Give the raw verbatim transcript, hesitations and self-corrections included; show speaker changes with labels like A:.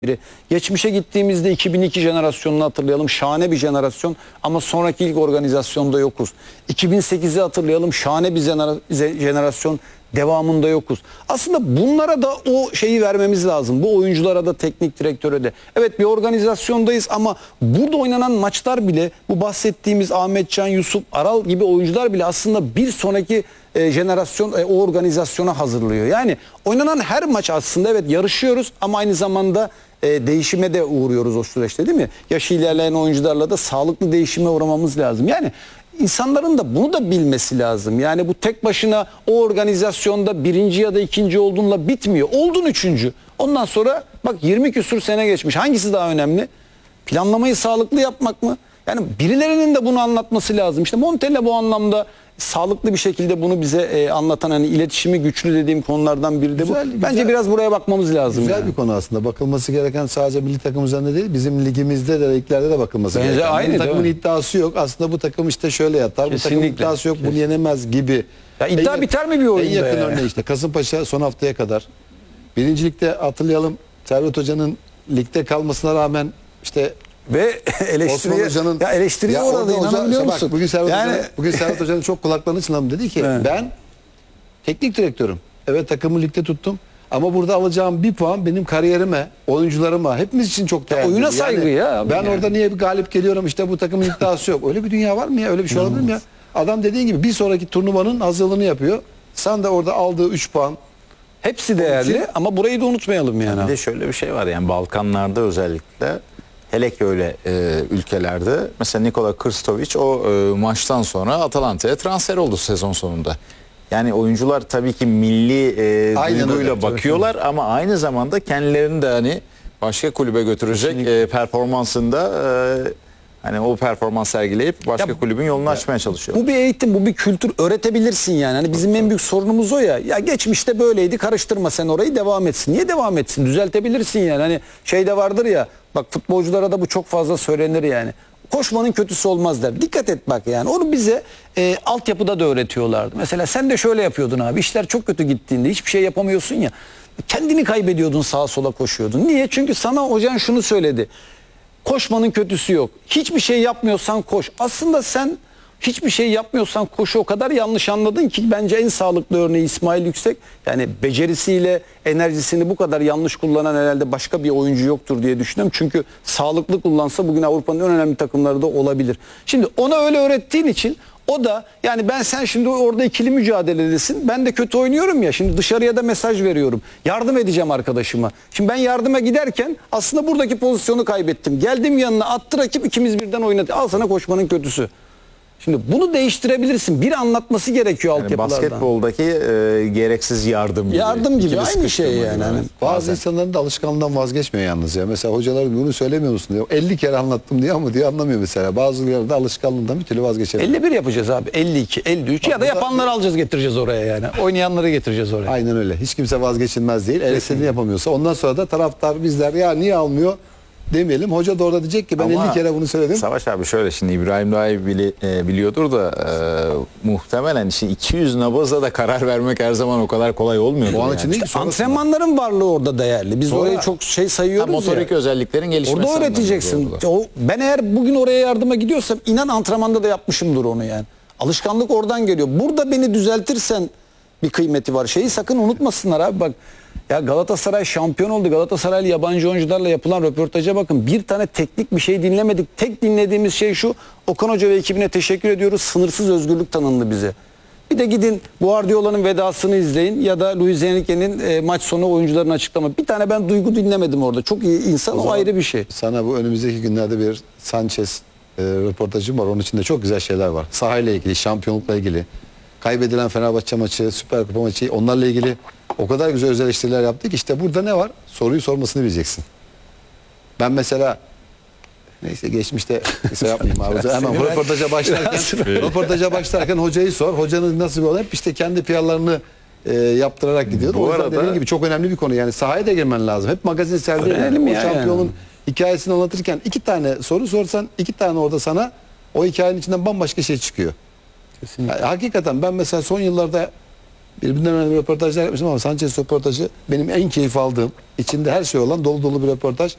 A: biri. Geçmişe gittiğimizde iki bin iki jenerasyonunu hatırlayalım. Şahane bir jenerasyon ama sonraki ilk organizasyonda yokuz. iki bin sekizi hatırlayalım. Şahane bir jenerasyon, devamında yokuz. Aslında bunlara da o şeyi vermemiz lazım. Bu oyunculara da, teknik direktöre de. Evet, bir organizasyondayız ama burada oynanan maçlar bile, bu bahsettiğimiz Ahmetcan, Yusuf, Aral gibi oyuncular bile aslında bir sonraki e, jenerasyon e, o organizasyona hazırlıyor. Yani oynanan her maç aslında evet yarışıyoruz ama aynı zamanda e, değişime de uğruyoruz o süreçte, değil mi? Yaşı ilerleyen oyuncularla da sağlıklı değişime uğramamız lazım. Yani İnsanların da bunu da bilmesi lazım. Yani bu tek başına o organizasyonda birinci ya da ikinci olduğunla bitmiyor. Oldun üçüncü. Ondan sonra bak yirmi küsur sene geçmiş. Hangisi daha önemli? Planlamayı sağlıklı yapmak mı? Yani birilerinin de bunu anlatması lazım. İşte Montella bu anlamda sağlıklı bir şekilde bunu bize e, anlatan, hani iletişimi güçlü dediğim konulardan biri de bu. Güzel, Bence güzel, biraz buraya bakmamız lazım.
B: Güzel
A: yani.
B: bir konu aslında. Bakılması gereken sadece milli takım üzerinde değil, bizim ligimizde de, liglerde de bakılması
A: Bence
B: gereken.
A: aynı,
B: bu takımın iddiası yok. Aslında bu takım işte şöyle yatar.
A: Kesinlikle.
B: Bu takımın iddiası yok. Bunu yenemez gibi.
A: Ya iddia en, biter mi bir oyunda?
B: En yakın
A: ya?
B: örneği işte Kasımpaşa son haftaya kadar. Birincilikte hatırlayalım, Servet Hoca'nın ligde kalmasına rağmen işte
A: ve eleştiriye, ya eleştiriye ya orada inanabiliyor musun?
B: Bak, bugün Servet
A: yani...
B: Hoca'nın, bugün Servet Hoca'nın çok kulaklarını çınladım. Dedi ki evet, ben teknik direktörüm. Evet, takımı ligde tuttum. Ama burada alacağım bir puan benim kariyerime, oyuncularıma, hepimiz için çok değerli.
A: Oyuna yani, saygı ya.
B: Ben
A: yani.
B: orada niye bir galip geliyorum, işte bu takımın iddiası yok. Öyle bir dünya var mı ya? Öyle bir şey olabilir mi ya? Adam dediğin gibi bir sonraki turnuvanın hazırlığını yapıyor. Sen de orada aldığı üç puan.
A: Hepsi değerli için, ama burayı da unutmayalım yani.
C: Bir de şöyle bir şey var, yani Balkanlarda özellikle, hele ki öyle e, ülkelerde, mesela Nikola Krstovic o e, maçtan sonra Atalanta'ya transfer oldu sezon sonunda. Yani oyuncular tabii ki milli e, duyguyla bakıyorlar tabii, ama aynı zamanda kendilerini de hani başka kulübe götürecek e, performansında e, hani o performans sergileyip başka ya, kulübün yolunu ya, açmaya çalışıyor.
A: Bu bir eğitim, bu bir kültür, öğretebilirsin yani. Hani bizim en büyük sorunumuz o ya. Ya geçmişte böyleydi, karıştırma sen orayı, devam etsin. Niye devam etsin? Düzeltebilirsin yani. Hani şey de vardır ya, bak futbolculara da bu çok fazla söylenir yani. Koşmanın kötüsü olmaz der. Dikkat et bak yani. Onu bize e, altyapıda da öğretiyorlardı. Mesela sen de şöyle yapıyordun abi. İşler çok kötü gittiğinde hiçbir şey yapamıyorsun ya. Kendini kaybediyordun, sağa sola koşuyordun. Niye? Çünkü sana hocan şunu söyledi. Koşmanın kötüsü yok. Hiçbir şey yapmıyorsan koş. Aslında sen hiçbir şey yapmıyorsan koşu o kadar yanlış anladın ki bence en sağlıklı örneği İsmail Yüksek. Yani becerisiyle enerjisini bu kadar yanlış kullanan herhalde başka bir oyuncu yoktur diye düşünüyorum. Çünkü sağlıklı kullansa bugün Avrupa'nın en önemli takımları da olabilir. Şimdi ona öyle öğrettiğin için o da, yani ben sen şimdi orada ikili mücadeledesin. Ben de kötü oynuyorum ya. Şimdi dışarıya da mesaj veriyorum. Yardım edeceğim arkadaşıma. Şimdi ben yardıma giderken aslında buradaki pozisyonu kaybettim. Geldim yanına, attı rakip, ikimiz birden oynadı. Al sana koşmanın kötüsü. Şimdi bunu değiştirebilirsin. Bir anlatması gerekiyor yani altyapılardan.
C: Basketboldaki e, gereksiz yardım gibi.
A: Yardım gibi aynı şey yani.
B: yani. Bazı Bazen. insanların da alışkanlığından vazgeçmiyor yalnız ya. Mesela hocalar bunu söylemiyor musun diyor. elli kere anlattım diyor ama diyor anlamıyor mesela. Bazıları da alışkanlığından bir türlü vazgeçemiyor.
A: elli bir yapacağız abi. elli iki, elli üç Bak, ya da yapanları da... alacağız, getireceğiz oraya yani. Oynayanları getireceğiz oraya.
B: Aynen öyle. Hiç kimse vazgeçilmez değil. El istediğini yapamıyorsa. Ondan sonra da taraftar bizler ya niye almıyor demeyelim. Hoca da orada diyecek ki ben ama elli kere bunu söyledim.
C: Savaş abi şöyle, şimdi İbrahim daha iyi bili, e, biliyordur da e, muhtemelen işte iki yüz nabaza da karar vermek her zaman o kadar kolay olmuyor.
B: O an
C: yani.
B: için değil,
A: işte antrenmanların varlığı orada değerli. Biz sonra, orayı çok şey sayıyoruz
C: ha, motorik
A: ya.
C: özelliklerin gelişmesi.
A: Orada öğreteceksin. O, ben eğer bugün oraya yardıma gidiyorsam inan antrenmanda da yapmışımdır onu yani. Alışkanlık oradan geliyor. Burada beni düzeltirsen bir kıymeti var. Şeyi sakın unutmasınlar abi bak. Ya Galatasaray şampiyon oldu. Galatasaraylı yabancı oyuncularla yapılan röportaja bakın. Bir tane teknik bir şey dinlemedik. Tek dinlediğimiz şey şu. Okan Hoca ve ekibine teşekkür ediyoruz. Sınırsız özgürlük tanındı bize. Bir de gidin Guardiola'nın vedasını izleyin ya da Luis Enrique'nin e, maç sonu oyuncularını açıklama. Bir tane ben duygu dinlemedim orada. Çok iyi insan, o, o ayrı bir şey.
B: Sana bu önümüzdeki günlerde bir Sanchez e, röportajım var. Onun içinde çok güzel şeyler var. Sahayla ilgili, şampiyonlukla ilgili. Kaybedilen Fenerbahçe maçı, Süper Kupa maçı, onlarla ilgili o kadar güzel özel eleştiriler yaptık. İşte burada ne var? Soruyu sormasını bileceksin. Ben mesela neyse geçmişte şey yapmayayım abi. Hemen röportaja başlarken röportaja başlarken hocayı sor. Hocanın nasıl bir olay? Hep işte kendi P R'larını e, yaptırarak gidiyor. O yüzden dediğim gibi çok önemli bir konu. Yani sahaya da girmen lazım. Hep magazin serdiğin o şampiyonun yani hikayesini anlatırken iki tane soru sorsan iki tane orada sana o hikayenin içinden bambaşka şey çıkıyor. Yani hakikaten ben mesela son yıllarda birbirinden önemli röportajlar yapmışım ama Sanchez röportajı benim en keyif aldığım, içinde her şey olan dolu dolu bir röportaj.